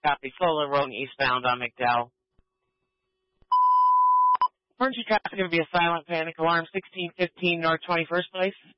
Copy. Fuller Road eastbound on McDowell. Emergency traffic going to be a silent panic alarm, 1615 North 21st Place.